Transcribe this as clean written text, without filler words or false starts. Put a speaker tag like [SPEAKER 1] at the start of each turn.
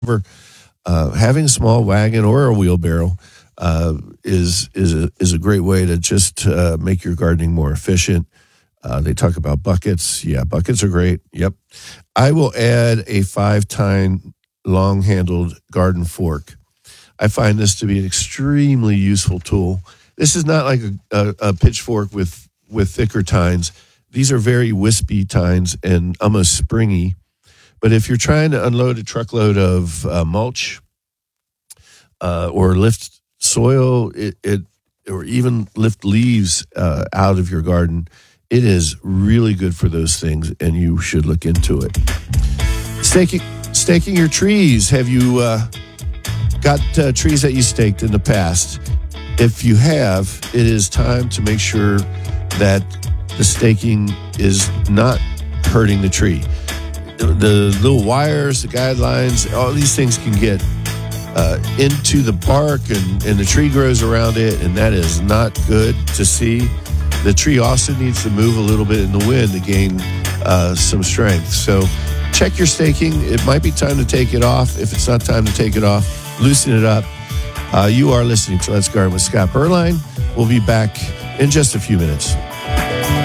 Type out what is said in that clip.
[SPEAKER 1] Having a small wagon or a wheelbarrow is a great way to just make your gardening more efficient. They talk about buckets. Yeah, buckets are great. Yep. I will add a 5-tine long-handled garden fork. I find this to be an extremely useful tool. This is not like a pitchfork with thicker tines. These are very wispy tines and almost springy. But if you're trying to unload a truckload of mulch or lift soil, or even lift leaves out of your garden, it is really good for those things, and you should look into it. Staking your trees. Have you got trees that you staked in the past? If you have, it is time to make sure that the staking is not hurting the tree. The little wires, the guidelines, all these things can get into the bark, and the tree grows around it, and that is not good to see. The tree also needs to move a little bit in the wind to gain some strength. So check your staking. It might be time to take it off. If it's not time to take it off, loosen it up. You are listening to Let's Garden with Scott Berline. We'll be back in just a few minutes.